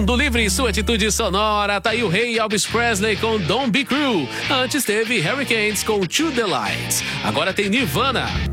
Mundo Livre, sua atitude sonora. Tá aí o rei Elvis Presley com Don't Be Cruel. Antes teve Hurricanes com To The Lights. Agora tem Nirvana